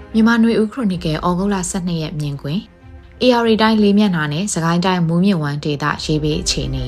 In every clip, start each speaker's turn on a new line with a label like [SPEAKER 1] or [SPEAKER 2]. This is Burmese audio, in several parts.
[SPEAKER 1] မြန်မာနွေဦးခရိုနီကယ်ဩဂုတ်လ12ရက်မြင်ကွင်း AR တိုင်းလေးမျက်နှာနဲ့စကိုင်းတိုင်းမူးမြင့်ဝမ်းဒေသရေးပေးအခြေအနေ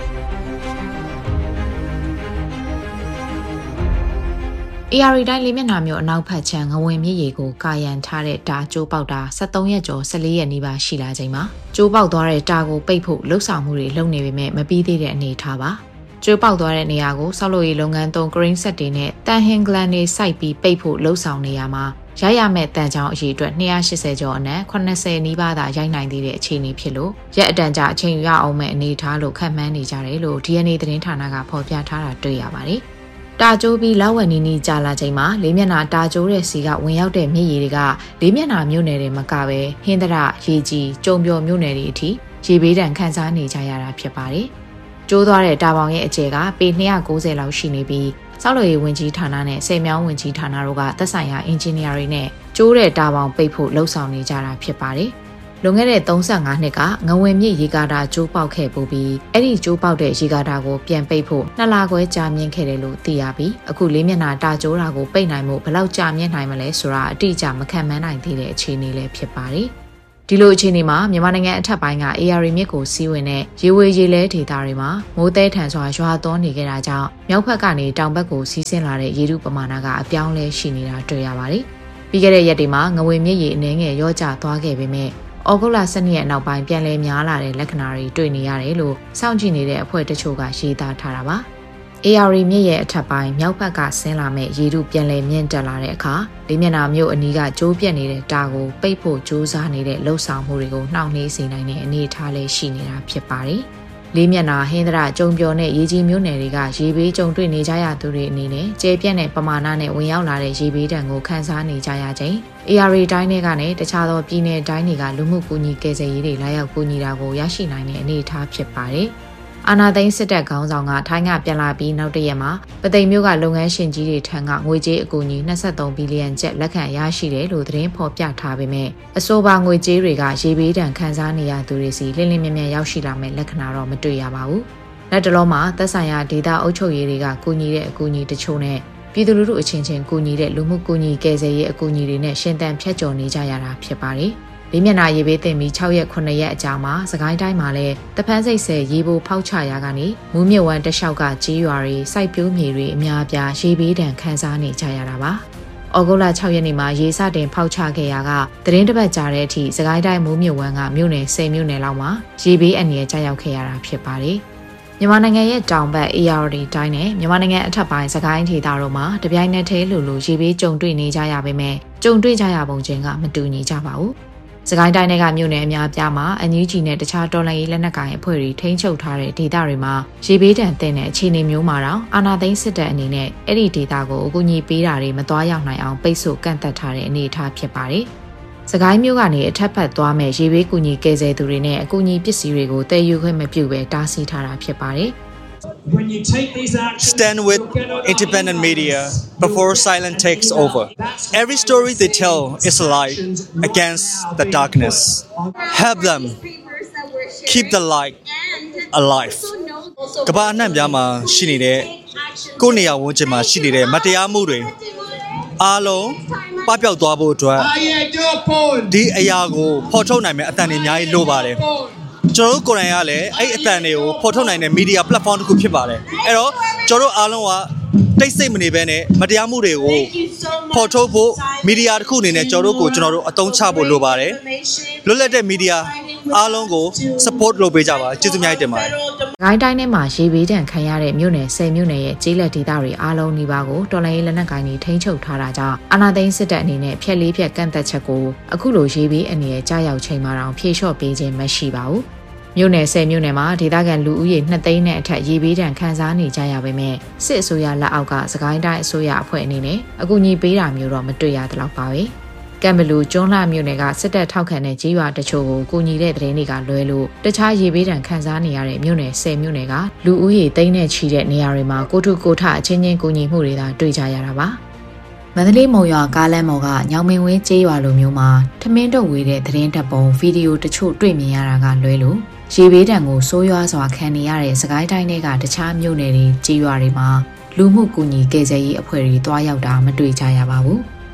[SPEAKER 1] AR တိုင်းလေးမျက်နှာမျိုးအနောက်ဖက်ခြမ်းငဝင်မြစ်ရေကိုကာယံထားတဲ့တာကျိုးပေါက်တာ73ရက်ကျော်14ရက်နီးပါးရှိလာချိန်မှာကျိုးပေါက်သွားတဲ့တာကိုပိတ်ဖို့လှုပ်ဆောင်မှုတွေလုပ်နေပေမဲ့မပြီးသေးတဲ့အနေအထားပါကျိုးပေါက်သွားတဲ့နေရာကိုဆောက်လုပ်ရေးလုပ်ငန်းသုံး green set တွေနဲ့တန်ဟင်ဂလန်တွေစိုက်ပြီးပိတ်ဖို့လှုပ်ဆောင်နေရမှာရရမဲ့တန်ချောင်းအရေအတွက်280ကျော်အနက်80နီးပါးသာရိုက်နိုင်သေးတဲ့အခြေအနေဖြစ်လို့ရက်အတန်ကြာအချိန်ရအောင်မဲ့အနေအထားလို့ခန့်မှန်းနေကြတယ်လို့ DNA သတင်းဌာနကဖော်ပြထားတာတွေ့ရပါတယ်။တာကျိုးပြီးလောက်ဝယ်နီးနီးကြာလာချိန်မှာလေးမျက်နှာတာကျိုးတဲ့စီကဝင်ရောက်တဲ့မြစ်ရေတွေကလေးမျက်နှာမြို့နယ်တွေမကပဲဟင်းသရရေကြီးကျုံပျော်မြို့နယ်တွေအထိရေဘေးဒဏ်ခံစားနေကြရတာဖြစ်ပါတယ်။ကျိုးသွားတဲ့တာပေါင်ရဲ့အကျယ်ကပေ290လောက်ရှိနေပြီးဆောက်လုပ်ရေးဝန်ကြီးဌာနနဲ့ဆယ်မြောင်းဝန်ကြီးဌာနတို့ကသက်ဆိုင်ရာအင်ဂျင်နီယာတွေနဲ့ကျိုးတဲ့တာပေါင်ပိတ်ဖို့လှုံ့ဆော်နေကြတာဖြစ်ပါတယ်။လွန်ခဲ့တဲ့35နှစ်ကငဝင်မြစ်ရေကာတာကျိုးပေါက်ခဲ့ပူပြီးအဲ့ဒီကျိုးပေါက်တဲ့ရေကာတာကိုပြန်ပိတ်ဖို့2လခွဲကြာမြင့်ခဲ့တယ်လို့သိရပြီးအခုလေးမျက်နှာတာကျိုးတာကိုပိတ်နိုင်မှုဘယ်လောက်ကြာမြင့်နိုင်မလဲဆိုတာအတိအကျမခံမှန်းနိုင်သေးတဲ့အခြေအနေလည်းဖြစ်ပါတယ်။ဒီလိုအခြေအနေမှာမြန်မာနိုင်ငံအထက်ပိုင်းက AR မြစ်ကိုစီးဝင်တဲ့ရေဝေရေလဲဒေသတွေမှာမိုးသဲထန်စွာရွာသွန်းနေကြတာကြောင့်မြောက်ဘက်ကနေတောင်ဘက်ကိုစီးဆင်းလာတဲ့ရေထုပမာဏကအပြောင်းလဲရှိနေတာတွေ့ရပါတယ်။ပြီးခဲ့တဲ့ရက်တွေမှာငဝင်မြစ်ရေအနှဲငယ်ရောကျသွားခဲ့ပေမဲ့ဩဂုတ်လ12ရက်နောက်ပိုင်းပြန်လည်များလာတဲ့လက္ခဏာတွေတွေ့နေရတယ်လို့စောင့်ကြည့်နေတဲ့အဖွဲ့တချို့ကရေးသားထားတာပါ။ AR မြစ်ရဲ့အထက်ပိုင်းမြောက်ဘက်ကဆင်းလာမဲ့ရေထုပြန်လည်မြင့်တက်လာတဲ့အခါလေးမျက်နှာမြို့အနီးကကျိုးပြက်နေတဲ့တာကိုပိတ်ဖို့ကြိုးစားနေတဲ့လှုပ်ဆောင်မှုတွေကိုနှောင့်နှေးစေနိုင်တဲ့အနေအထားလေးရှိနေတာဖြစ်ပါတယ်။လေးမျက်နှာဟင်းသရကျုံပျော်နဲ့ရေကြီးမြို့နယ်တွေကရေဘေးကြုံတွေ့နေကြရသူတွေအနေနဲ့ကျေပြက်တဲ့ပမာဏနဲ့ဝင်ရောက်လာတဲ့ရေဘေးဒဏ်ကိုခံစားနေကြရချိန် AR တိုင်းတွေကနေတခြားသောပြည်နယ်တိုင်းတွေကလူမှုကူညီကယ်ဆယ်ရေးတွေလာရောက်ကူညီတာကိုရရှိနိုင်တဲ့အနေအထားဖြစ်ပါတယ်။အာနာသိန်းစစ်တပ်ခေါင်းဆောင်ကထိုင်းကပြန်လာပြီးနောက်တရက်မှာပသိမ်မြို့ကလုပ်ငန်းရှင်ကြီးတွေထံကငွေကြေးအကူအညီ23ဘီလီယံကျပ်လက်ခံရရှိတယ်လို့သတင်းဖော်ပြထားပေမဲ့အဆိုပါငွေကြေးတွေကရေဘေးဒဏ်ခံစားနေရသူတွေစီလင်းလင်းမြမြရောက်ရှိလာမဲ့လက္ခဏာတော့မတွေ့ရပါဘူး။လက်တလုံးမှာသက်ဆိုင်ရာဒေသအုပ်ချုပ်ရေးတွေကကူညီတဲ့အကူအညီတချို့နဲ့ပြည်သူလူထုအချင်းချင်းကူညီတဲ့လူမှုကူညီကယ်ဆယ်ရေးအကူအညီတွေနဲ့ရှင်သန်ဖြတ်ကျော်နေကြရတာဖြစ်ပါတယ်။လေးမျက်နှာရေဘေးတင်ပြီး6ရက်9ရက်အကြာမှာစကိုင်းတိုင်းမှာလည်းတပန်းစိတ်ဆယ်ရေပိုဖောက်ချရာကနေမူးမြစ်ဝမ်းတလျှောက်ကကြီးရွာတွေစိုက်ပျိုးမြေတွေအများအပြားရေဘေးဒဏ်ခံစားနေကြရတာပါ။ဩဂုတ်လ6ရက်နေ့မှာရေစတင်ဖောက်ချခဲ့ရာကသတင်းတစ်ပတ်ကြာတဲ့အထိစကိုင်းတိုင်းမူးမြစ်ဝမ်းကမြို့နယ်10မြို့နယ်လောက်မှာရေဘေးအန္တရာယ်ကျရောက်ခဲ့ရတာဖြစ်ပါတယ်။မြန်မာနိုင်ငံရဲ့တောင်ဘက် AR တိုင်းနဲ့မြန်မာနိုင်ငံအထက်ပိုင်းစကိုင်းဒေသတို့မှာတပြိုင်နက်တည်းလိုရေဘေးကြုံတွေ့နေကြရပေမဲ့ကြုံတွေ့ကြရပုံချင်းကမတူညီကြပါဘူး။စကိုင်းတိုင်းကမြို့နယ်အများအပြားမှာအန်ယူဂျီနဲ့တခြားတော်လှန်ရေးလက်နက်ကိုင်အဖွဲ့တွေထိန်းချုပ်ထားတဲ့ဒေသတွေမှာရေဘေးဒဏ်သင့်တဲ့အခြေအနေမျိုးမှာတော့အာဏာသိမ်းစစ်တပ်အနေနဲ့အဲ့ဒီဒေသကိုအကူအညီပေးတာတွေမသွားရောက်နိုင်အောင်ပိတ်ဆို့ကန့်သတ်ထားတဲ့အနေအထားဖြစ်ပါတယ်။စကိုင်းမြို့ကနေအထက်ဖက်သွားမဲ့ရေဘေးကူညီကယ်ဆယ်သူတွေနဲ့အကူအညီပစ္စည်းတွေကိုတည်ယူခွင့်မပြုဘဲတားဆီးထားတာဖြစ်ပါတယ်။
[SPEAKER 2] Stand with independent media before silence takes over. Every story they tell is a light against the darkness. Help them keep the light alive. ကမ္ဘာအနှံ့ပြားမှာရှိနေတဲ့ကိုယ့်နေရာဝန်းကျင်မှာရှိနေတဲ့မတရားမှုတွေအားလုံးပပျောက်သွားဖို့အတွက်ဒီအရာကိုဖော်ထုတ်နိုင်မယ့်အတန်တွေအများကြီးလိုပါတယ်ကျွန်တော်တို့ကိုယ်တိုင်ကလည်းအဲ့အတန်တွေကိုဖော်ထုတ်နိုင်တဲ့ media platform တစ်ခုဖြစ်ပါတယ်အဲ့တော့ကျွန်တော်တို့အားလုံးကတိတ်ဆိတ်မနေဘဲနဲ့မတရားမှုတွေကိုဖော်ထုတ်ဖို့ media တစ်ခုအနေနဲ့ကျွန်တော်တို့အသုံးချဖို့လိုပါတယ်လွတ်လပ်တဲ့ media အားလုံးကို support လုပ်ပေးကြပါကျေးဇူးများတင်ပါတယ်
[SPEAKER 1] ။ဂိုင်းတိုင်းထဲမှာရေဘေးဒဏ်ခံရတဲ့မြို့နယ်10မြို့နယ်ရဲ့ကျေးလက်ဒေသတွေအားလုံးနီးပါးကိုတော်လှန်ရေးလက်နက်ကိုင်တွေထိန်းချုပ်ထားတာကြောင့်အာဏာသိမ်းစစ်တပ်အနေနဲ့ဖျက်လေးဖျက်ကန့်သက်ချက်ကိုအခုလိုရေဘေးအနေနဲ့ကြားရောက်ချိန်မှာတောင်ဖြေလျှော့ပေးခြင်းမရှိပါဘူး။မြို့နယ်10မြို့နယ်မှာဒေသခံလူဦးရေ2သိန်းနဲ့အထက်ရေဘေးဒဏ်ခံစားနေကြရပေမဲ့စစ်အစိုးရလက်အောက်ကစကိုင်းတိုင်းအစိုးရအဖွဲ့အနေနဲ့အကူအညီပေးတာမျိုးတော့မတွေ့ရသလောက်ပါပဲ။ကံဘလူကျွန်းလှမြို့နယ်ကစစ်တပ်ထောက်ခံတဲ့ကြီးရွာတချို့ကိုကူညီတဲ့သတင်းတွေကလွဲလို့တခြားရေဘေးဒဏ်ခံစားနေရတဲ့မြို့နယ်10မြို့နယ်ကလူဦးရေသိန်းနဲ့ချီတဲ့နေရာတွေမှာကိုထုကိုထအချင်းချင်းကူညီမှုတွေသာတွေ့ကြရတာပါ။မန္တလေးမုံရွာကားလမ်းပေါ်ကညောင်မင်းဝင်းကျေးရွာလိုမျိုးမှာထမင်းတုပ်ဝေးတဲ့သတင်းတပ်ပုံဗီဒီယိုတချို့တွေ့မြင်ရတာကလွဲလို့ရေဘေးဒဏ်ကိုဆိုးရွားစွာခံနေရတဲ့စကိုင်းတိုင်းတွေကတခြားမြို့နယ်တွေကျေးရွာတွေမှာလူမှုကူညီကယ်ဆယ်ရေးအဖွဲ့တွေတွားရောက်တာမတွေ့ကြရပါဘူး။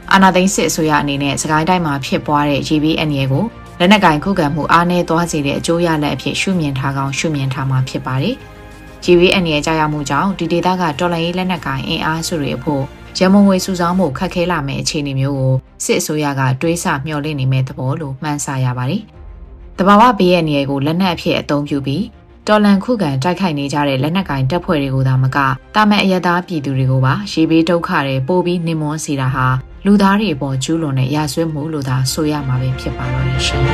[SPEAKER 1] အာဏာသိမ်းစစ်အစိုးရအနေနဲ့စကိုင်းတိုင်းမှာဖြစ်ပွားတဲ့ GBNA ကိုလက်နက်ကင်ခုခံမှုအားနည်းသွားစေတဲ့အကျိုးရလဒ်အဖြစ်ရှုမြင်ထားကောင်းရှုမြင်ထားမှာဖြစ်ပါတယ်။ GBNA ရဲ့ကြာရောက်မှုကြောင့်ဒီဒေသကတော်လှန်ရေးလက်နက်ကင်အင်အားစုတွေအဖို့ရမုံငွေစုဆောင်းမှုခက်ခဲလာမယ့်အခြေအနေမျိုးကိုစစ်အစိုးရကတွေးဆမျှော်လင့်နေမဲ့သဘောလို့မှန်းဆရပါတယ်။တဘာဝဘေးရဲ့နေရာကိုလက်နက်အဖြစ်အသုံးပြုပြီးတော်လန်ခုခံတိုက်ခိုက်နေကြတဲ့လက်နက်ကင်တပ်ဖွဲ့တွေကိုသာမကတာမန်အရသားပြည်သူတွေကိုပါရေဘေးဒုက္ခတွေပို့ပြီးနှိမ်မွန်းစေတာဟာလူသားတွေအပေါ်ကျူးလွန်တဲ့ရာဇဝတ်မှုလို့သာဆိုရမှာပဲဖြစ်ပါတော့ရှင်